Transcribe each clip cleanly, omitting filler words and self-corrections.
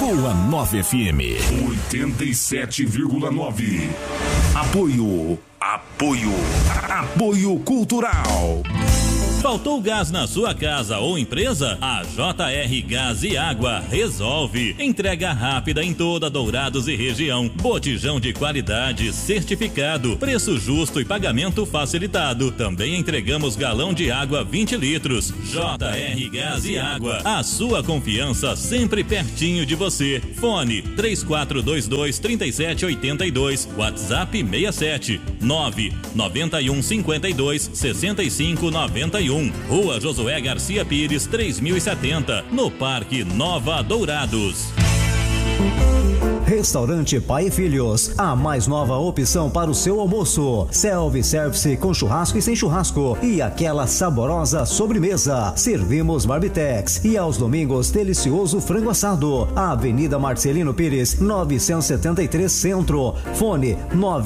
Boa Nova FM 87,9. Apoio Cultural. Faltou gás na sua casa ou empresa? A JR Gás e Água resolve. Entrega rápida em toda Dourados e região. Botijão de qualidade certificado. Preço justo e pagamento facilitado. Também entregamos galão de água 20 litros. JR Gás e Água. A sua confiança sempre pertinho de você. Fone 3422-3782. WhatsApp 67 99152-6591. Rua Josué Garcia Pires, 3070, no Parque Nova Dourados. Restaurante Pai e Filhos, a mais nova opção para o seu almoço. Self-service com churrasco e sem churrasco e aquela saborosa sobremesa. Servimos Barbitex e aos domingos delicioso frango assado. Avenida Marcelino Pires, 973 Centro. Fone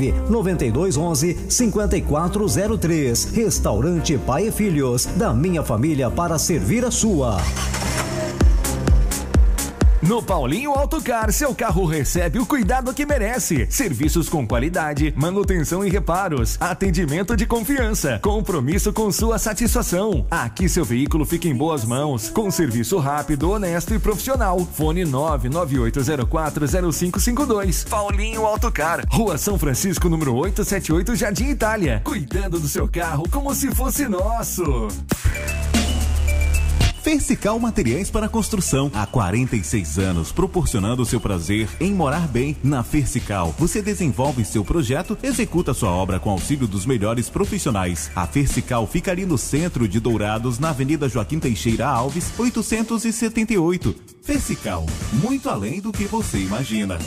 99211-5403. Restaurante Pai e Filhos, da minha família para servir a sua. No Paulinho Autocar, seu carro recebe o cuidado que merece. Serviços com qualidade, manutenção e reparos, atendimento de confiança, compromisso com sua satisfação. Aqui seu veículo fica em boas mãos, com serviço rápido, honesto e profissional. Fone 998040552. Paulinho Autocar, Rua São Francisco, número 878, Jardim Itália. Cuidando do seu carro como se fosse nosso. Fercical Materiais para Construção. Há 46 anos, proporcionando o seu prazer em morar bem. Na Fercical, você desenvolve seu projeto, executa sua obra com auxílio dos melhores profissionais. A Fercical fica ali no centro de Dourados, na Avenida Joaquim Teixeira Alves, 878. Fercical, muito além do que você imagina.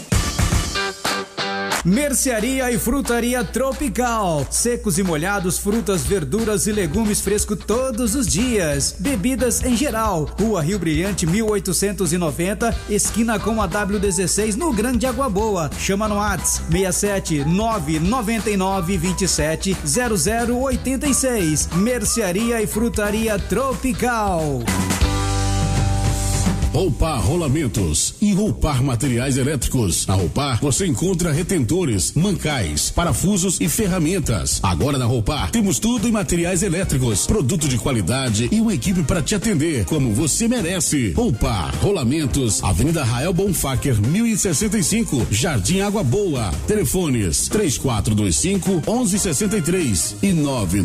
Mercearia e Frutaria Tropical. Secos e molhados, frutas, verduras e legumes frescos todos os dias. Bebidas em geral. Rua Rio Brilhante, 1890, esquina com a W16, no Grande Água Boa. Chama no WhatsApp 67 999 27 0086. Mercearia e Frutaria Tropical. Roupar Rolamentos e Roupar Materiais Elétricos. Na Roupar você encontra retentores, mancais, parafusos e ferramentas. Agora na Roupar temos tudo em materiais elétricos, produto de qualidade e uma equipe para te atender como você merece. Roupar Rolamentos, Avenida Rael Bonfacker, 1065, Jardim Água Boa. Telefones 3425-1163 e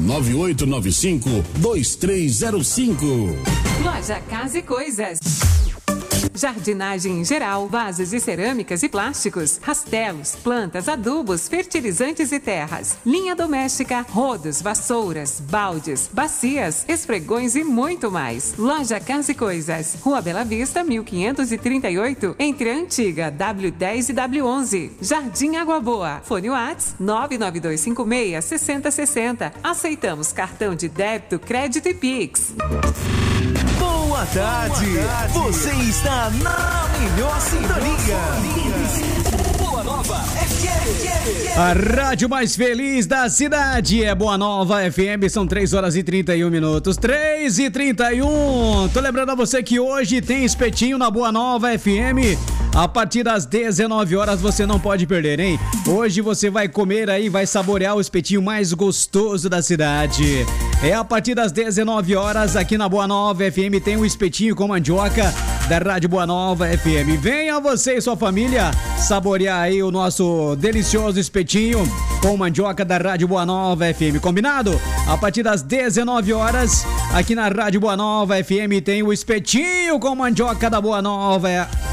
99895-2305. Loja Casa e Coisas. Jardinagem em geral, vasos e cerâmicas e plásticos, rastelos, plantas, adubos, fertilizantes e terras. Linha doméstica, rodos, vassouras, baldes, bacias, esfregões e muito mais. Loja Casa e Coisas, Rua Bela Vista, 1538, entre a antiga W10 e W11. Jardim Água Boa. Fone WhatsApp 99256-6060. Aceitamos cartão de débito, crédito e Pix. Boa tarde. Você está na melhor sintonia. Boa Nova FM. A rádio mais feliz da cidade é Boa Nova FM. São 3h31. 3h31. Tô lembrando a você que hoje tem espetinho na Boa Nova FM. A partir das 19 horas você não pode perder, hein? Hoje você vai comer aí, vai saborear o espetinho mais gostoso da cidade. É a partir das 19 horas aqui na Boa Nova FM tem um espetinho com mandioca da Rádio Boa Nova FM. Venha você e sua família saborear aí o nosso delicioso espetinho com mandioca da Rádio Boa Nova FM. Combinado? A partir das 19 horas aqui na Rádio Boa Nova FM tem o espetinho com mandioca da Boa Nova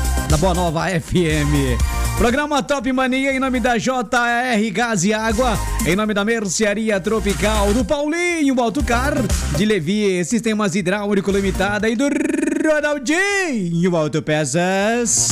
FM. Programa Top Mania em nome da JR Gás e Água, em nome da Mercearia Tropical, do Paulinho Autocar, de Levi Sistemas Hidráulico Limitada e do Ronaldinho Autopeças.